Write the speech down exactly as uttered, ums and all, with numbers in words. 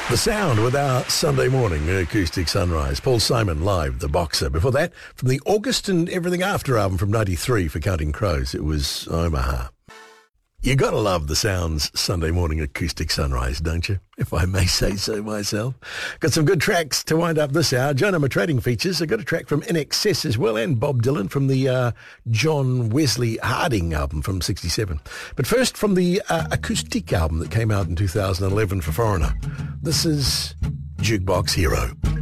The Sound with our Sunday morning acoustic sunrise. Paul Simon live, The Boxer. Before that, from the August and Everything After album from ninety-three for Counting Crows, it was Omaha. You gotta love The Sound's Sunday morning acoustic sunrise, don't you? If I may say so myself. Got some good tracks to wind up this hour. Jonah, my trading features. I got a track from I N X S as well, and Bob Dylan from the uh, John Wesley Harding album from sixty-seven. But first, from the uh, acoustic album that came out in two thousand eleven for Foreigner. This is Jukebox Hero.